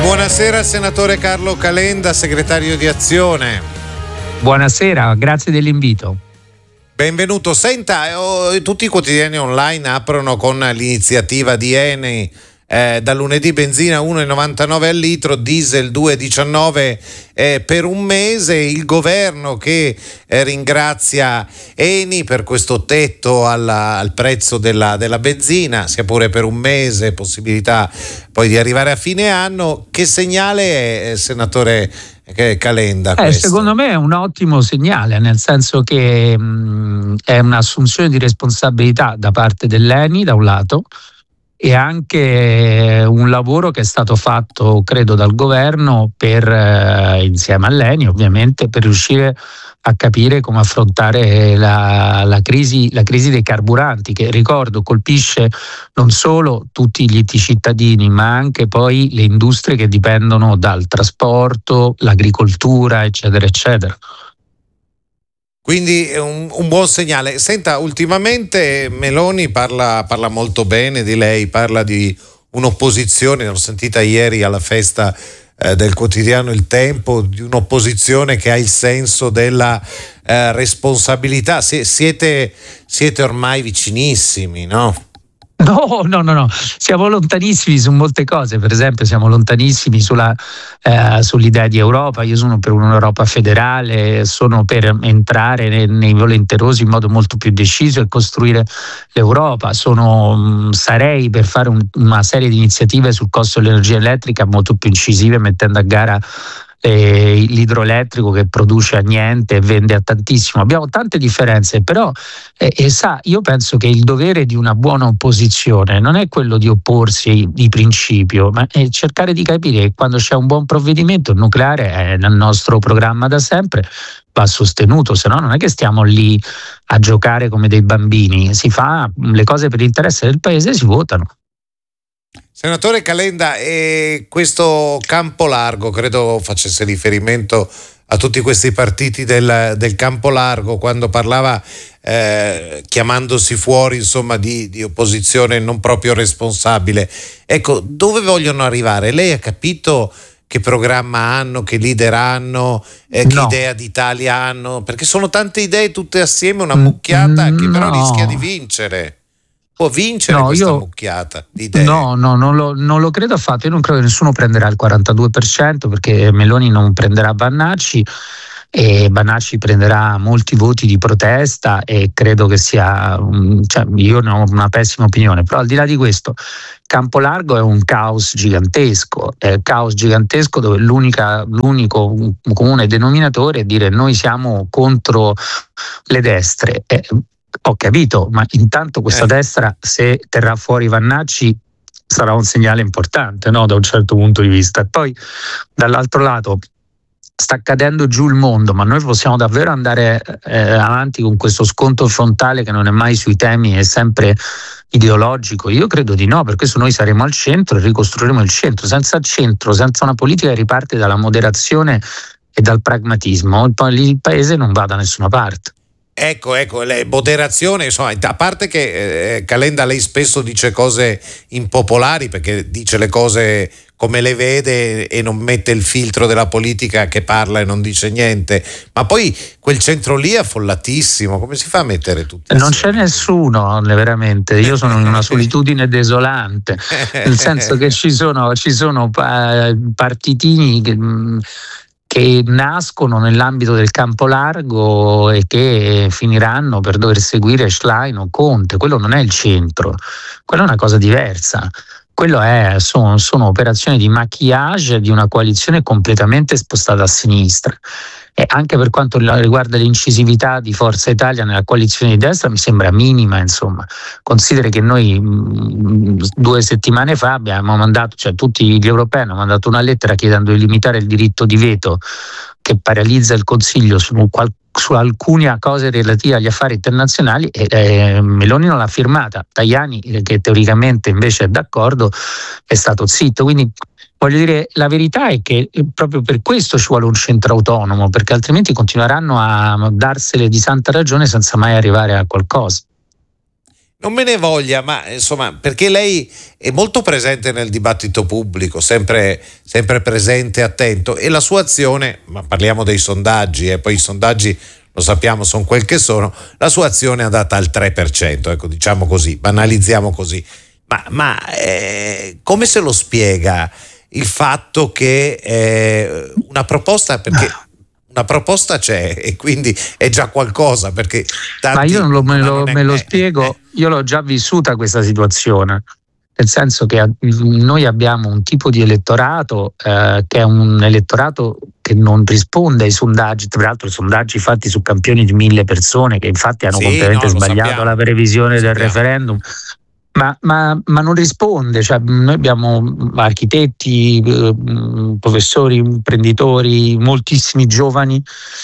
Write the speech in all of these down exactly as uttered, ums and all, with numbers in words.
Buonasera senatore Carlo Calenda, segretario di Azione. Buonasera, grazie dell'invito. Benvenuto. Senta, oh, tutti i quotidiani online aprono con l'iniziativa di Eni, eh, da lunedì benzina uno virgola novantanove al litro, diesel due virgola diciannove eh, per un mese. Il governo che eh, ringrazia Eni per questo tetto alla, al prezzo della, della benzina, sia pure per un mese, possibilità poi di arrivare a fine anno. Che segnale è, senatore Calenda? Eh, secondo me è un ottimo segnale, nel senso che mh, è un'assunzione di responsabilità da parte dell'Eni da un lato, e anche un lavoro che è stato fatto, credo, dal governo per eh, insieme all'Eni ovviamente, per riuscire a capire come affrontare la, la crisi la crisi dei carburanti, che, ricordo, colpisce non solo tutti gli cittadini ma anche poi le industrie che dipendono dal trasporto, l'agricoltura, eccetera eccetera. Quindi è un, un buon segnale. Senta, ultimamente Meloni parla, parla molto bene di lei, parla di un'opposizione, l'ho sentita ieri alla festa eh, del quotidiano Il Tempo, di un'opposizione che ha il senso della eh, responsabilità. Si, siete, siete ormai vicinissimi, no? No, no, no, no, siamo lontanissimi su molte cose. Per esempio siamo lontanissimi sulla, eh, sull'idea di Europa. Io sono per un'Europa federale, sono per entrare nei, nei volenterosi in modo molto più deciso e costruire l'Europa. Sono, mh, sarei per fare un, una serie di iniziative sul costo dell'energia elettrica molto più incisive, mettendo a gara Eh, l'idroelettrico che produce a niente e vende a tantissimo. Abbiamo tante differenze, però eh, eh, sa, io penso che il dovere di una buona opposizione non è quello di opporsi di principio, ma è cercare di capire che quando c'è un buon provvedimento, il nucleare è nel nostro programma da sempre, va sostenuto, se no non è che stiamo lì a giocare come dei bambini. Si fa le cose per l'interesse del paese, si votano. Senatore Calenda, eh, questo campo largo, credo facesse riferimento a tutti questi partiti del, del campo largo, quando parlava eh, chiamandosi fuori, insomma, di, di opposizione non proprio responsabile. Ecco, dove vogliono arrivare? Lei ha capito che programma hanno, che leader hanno, eh, che no. idea d'Italia hanno? Perché sono tante idee tutte assieme, una mucchiata mm, che però no. rischia di vincere. Può vincere no, questa io, mucchiata di idee? No, no, non lo, non lo credo affatto. Io non credo che nessuno prenderà il quarantadue per cento, perché Meloni non prenderà Bannacci e Bannacci prenderà molti voti di protesta, e credo che sia, cioè, io ne ho una pessima opinione, però al di là di questo, Campo Largo è un caos gigantesco, è un caos gigantesco dove l'unica, l'unico comune denominatore è dire noi siamo contro le destre. Eh, Ho capito, ma intanto questa eh. destra, se terrà fuori Vannacci, sarà un segnale importante, no? Da un certo punto di vista. E poi dall'altro lato sta cadendo giù il mondo, ma noi possiamo davvero andare eh, avanti con questo scontro frontale che non è mai sui temi, è sempre ideologico? Io credo di no, per questo noi saremo al centro e ricostruiremo il centro. Senza il centro, senza una politica che riparte dalla moderazione e dal pragmatismo, poi lì il paese non va da nessuna parte. Ecco, ecco, le moderazione, insomma, a parte che eh, Calenda, lei spesso dice cose impopolari, perché dice le cose come le vede e non mette il filtro della politica che parla e non dice niente, ma poi quel centro lì è affollatissimo, come si fa a mettere tutti? Non c'è nessuno, veramente, io sono in una solitudine desolante, nel senso che ci sono, ci sono partitini che che nascono nell'ambito del campo largo e che finiranno per dover seguire Schlein o Conte. Quello non è il centro, quella è una cosa diversa. Quello è, sono, sono operazioni di maquillage di una coalizione completamente spostata a sinistra. E anche per quanto riguarda l'incisività di Forza Italia nella coalizione di destra, mi sembra minima, insomma. Consideri che noi mh, due settimane fa abbiamo mandato, cioè tutti gli europei hanno mandato una lettera chiedendo di limitare il diritto di veto che paralizza il Consiglio su, qual, su alcune cose relative agli affari internazionali, e eh, Meloni non l'ha firmata. Tajani, che teoricamente invece è d'accordo, è stato zitto. Quindi voglio dire, la verità è che proprio per questo ci vuole un centro autonomo, perché altrimenti continueranno a darsele di santa ragione senza mai arrivare a qualcosa. Non me ne voglia, ma insomma, perché lei è molto presente nel dibattito pubblico, sempre, sempre presente, attento, e la sua azione, ma parliamo dei sondaggi, e eh, poi i sondaggi lo sappiamo sono quel che sono, la sua azione è andata al tre per cento, ecco, diciamo così, banalizziamo così. Ma, ma eh, come se lo spiega il fatto che eh, una proposta, perché una proposta c'è e quindi è già qualcosa, perché tanti, ma io non lo, me, lo, è, me lo eh, spiego, eh. io l'ho già vissuta questa situazione, nel senso che noi abbiamo un tipo di elettorato eh, che è un elettorato che non risponde ai sondaggi, tra l'altro sondaggi fatti su campioni di mille persone che infatti hanno Sì, completamente no, sbagliato sappiamo, la previsione del sappiamo. referendum. Ma, ma, ma non risponde, cioè, noi abbiamo architetti, eh, professori, imprenditori, moltissimi giovani,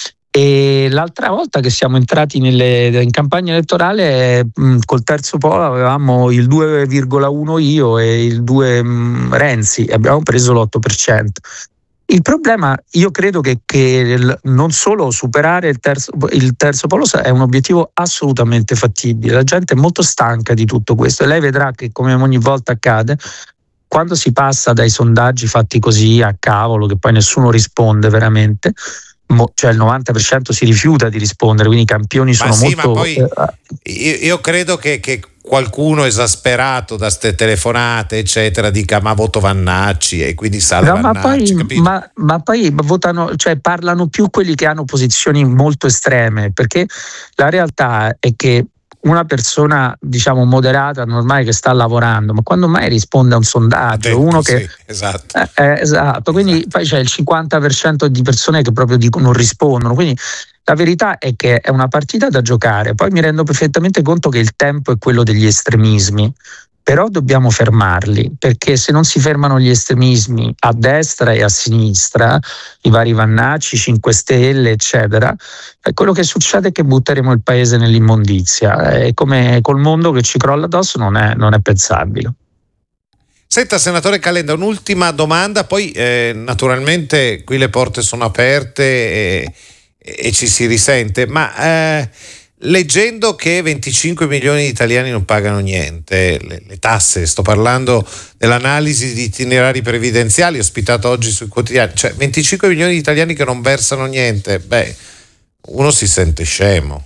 e l'altra volta che siamo entrati nelle, in campagna elettorale mh, col terzo polo avevamo il due virgola uno io e il due mh, Renzi e abbiamo preso l'otto per cento. Il problema, io credo che, che non solo superare il terzo, il terzo polo è un obiettivo assolutamente fattibile, la gente è molto stanca di tutto questo e lei vedrà che, come ogni volta accade, quando si passa dai sondaggi fatti così a cavolo, che poi nessuno risponde veramente, cioè il novanta per cento si rifiuta di rispondere, quindi i campioni sono ma sì, molto... Ma poi io, io credo che, che qualcuno esasperato da ste telefonate eccetera dica ma voto Vannacci e quindi sale no, Vannacci, ma poi, ma, ma poi votano, cioè parlano più quelli che hanno posizioni molto estreme, perché la realtà è che una persona, diciamo, moderata, normale, che sta lavorando, ma quando mai risponde a un sondaggio? Detto, uno che sì, esatto. Eh, eh, esatto, quindi esatto. Poi c'è il cinquanta per cento di persone che proprio dico, non rispondono, quindi la verità è che è una partita da giocare. Poi mi rendo perfettamente conto che il tempo è quello degli estremismi, però dobbiamo fermarli, perché se non si fermano gli estremismi a destra e a sinistra, i vari Vannacci, cinque Stelle eccetera, quello che succede è che butteremo il paese nell'immondizia e come col mondo che ci crolla addosso non è, non è pensabile. Senta, senatore Calenda, un'ultima domanda, poi eh, naturalmente qui le porte sono aperte e, e ci si risente, ma eh, leggendo che venticinque milioni di italiani non pagano niente, le, le tasse, sto parlando dell'analisi di itinerari previdenziali ospitato oggi sui quotidiani, cioè venticinque milioni di italiani che non versano niente, beh, uno si sente scemo.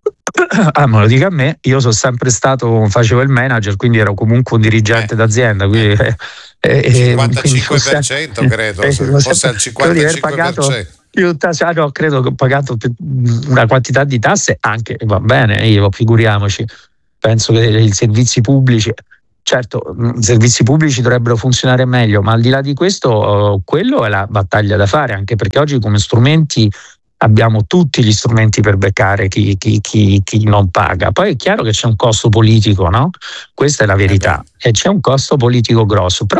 Ah, me lo dica a me, io sono sempre stato, facevo il manager, quindi ero comunque un dirigente eh, d'azienda, quindi eh, eh, cinquantacinque per cento sempre, credo, eh, forse al cinquantacinque per cento. Più tasse, no, credo che ho pagato una quantità di tasse anche, va bene, io figuriamoci, penso che i servizi pubblici, certo, i servizi pubblici dovrebbero funzionare meglio, ma al di là di questo, quello è la battaglia da fare, anche perché oggi come strumenti abbiamo tutti gli strumenti per beccare chi, chi, chi, chi non paga. Poi è chiaro che c'è un costo politico, no? Questa è la verità, e c'è un costo politico grosso. Però